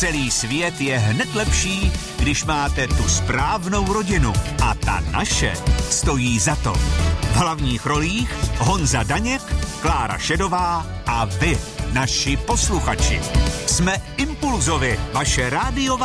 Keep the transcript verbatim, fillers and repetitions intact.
Celý svět je hned lepší, když máte tu správnou rodinu. A ta naše stojí za to. V hlavních rolích Honza Daněk, Klára Šedová a vy, naši posluchači. Jsme Impulzovi, vaše rádiová